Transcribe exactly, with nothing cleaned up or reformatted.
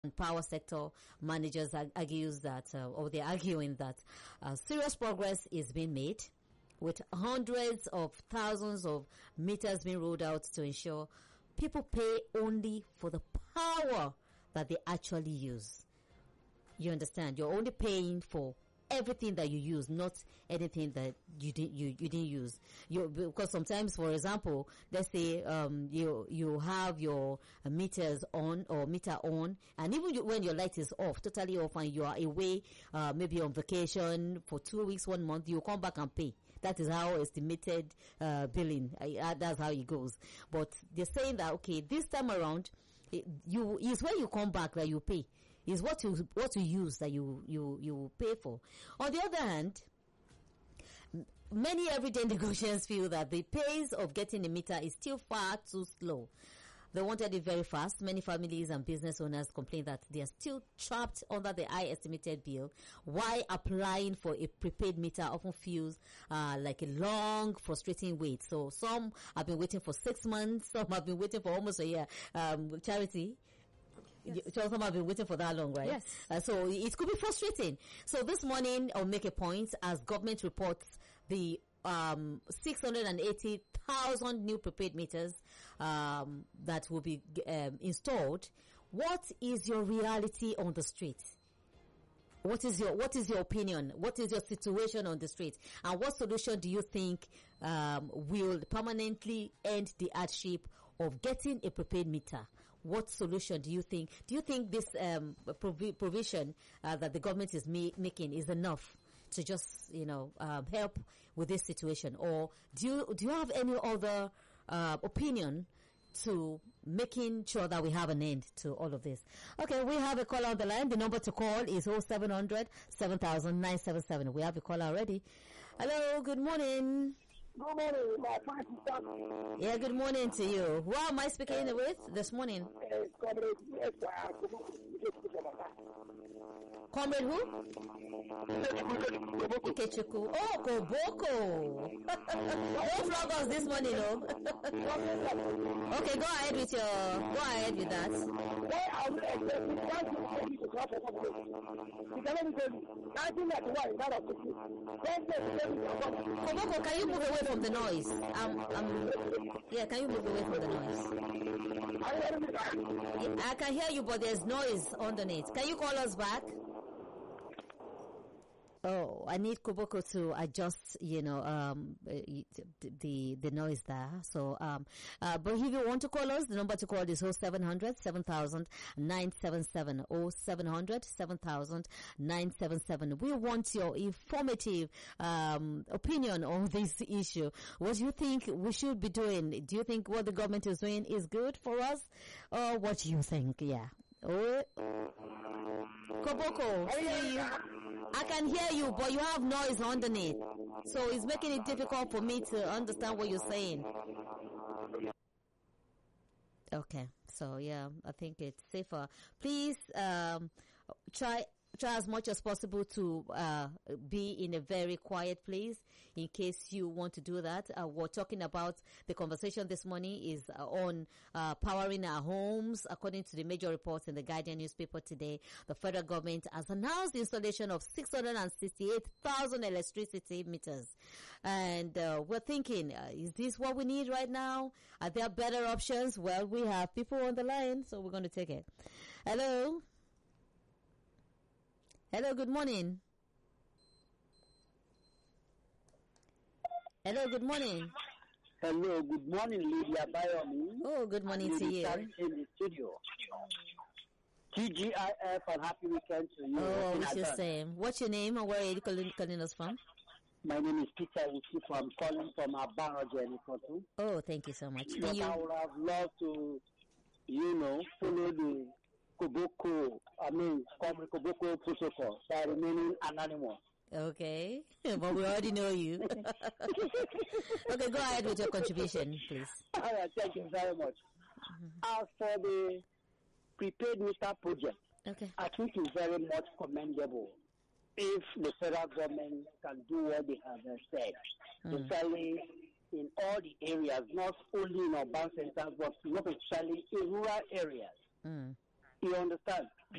power sector managers argues that, uh, or they're arguing that uh, serious progress is being made, with hundreds of thousands of meters being rolled out to ensure people pay only for the power that they actually use. You understand? You're only paying for everything that you use, not anything that you didn't you, you didn't use. You, because sometimes, for example, let's say um you you have your meters on or meter on, and even you, when your light is off, totally off, and you are away, uh, maybe on vacation for two weeks, one month, you come back and pay. That is how estimated uh, billing. Uh, that's how it goes. But they're saying that okay, this time around, it, you is when you come back that you pay. Is what you what you use that you you you pay for. On the other hand, many everyday negotiators feel that the pace of getting a meter is still far too slow. They wanted it very fast. Many families and business owners complain that they are still trapped under the high estimated bill, while applying for a prepaid meter often feels uh, like a long, frustrating wait. So some have been waiting for six months, some have been waiting for almost a year. Um, Charity, yes. So some have been waiting for that long, right? Yes. Uh, so it could be frustrating. So this morning I'll make a point as government reports the um six hundred eighty thousand new prepaid meters um that will be um, installed. What is your reality on the street? What is your what is your opinion? What is your situation on the street? And what solution do you think um will permanently end the hardship of getting a prepaid meter? What solution do you think? Do you think this um provi- provision uh, that the government is ma- making is enough to just, you know, um, help with this situation? Or do you do you have any other uh, opinion to making sure that we have an end to all of this? Okay, we have a caller on the line. The number to call is oh seven hundred, seven thousand, nine seven seven. We have a caller already. Hello, good morning. Good morning, my friend. Yeah, good morning to you. Who am I speaking with this morning? Comrade who? Ikechukwu. Oh, Koboko. Don't flog us this morning, no? Okay, go ahead with your, go ahead with that. Koboko, can you move away from the noise? Um, um, yeah, can you move away from the noise? Yeah, I can hear you, but there's noise underneath. Can you call us back? Oh, I need Koboko to adjust, you know, um, the, the, the noise there. So, um, uh, but if you want to call us, the number to call is oh seven hundred, seven thousand, nine seven seven, oh seven hundred, seven thousand, nine seven seven. We want your informative, um, opinion on this issue. What do you think we should be doing? Do you think what the government is doing is good for us? Or what do you think? Yeah. Oh, Koboko, see you. I can hear you, but you have noise underneath. So it's making it difficult for me to understand what you're saying. Okay. So yeah, I think it's safer. Please, um, try, try as much as possible to, uh, be in a very quiet place in case you want to do that. Uh, we're talking about the conversation this morning is uh, on, uh, powering our homes. According to the major reports in the Guardian newspaper today, the federal government has announced the installation of six hundred sixty-eight thousand electricity meters. And, uh, we're thinking, uh, is this what we need right now? Are there better options? Well, we have people on the line, so we're going to take it. Hello? Hello, good morning. Hello, good morning. Hello, good morning, Lady Abayomi. Oh, good morning to you. In the studio. T G I F and happy weekend to you. Oh, it's the same. What's your name and where are you calling, calling us from? My name is Peter Uchifu. I'm calling from Abaraja, Nikotu. Oh, thank you so much. Can But you... I would have loved to, you know, follow the Koboko, I mean, Koboko protocol by remaining anonymous. Okay, but we already know you. Okay, go ahead with your contribution, please. All right, thank you very much. Mm-hmm. As for the prepaid meter project, okay, I think it's very much commendable if the federal government can do what they have said, mm. especially in all the areas, not only in urban centers, but not especially in rural areas. Mm. You understand?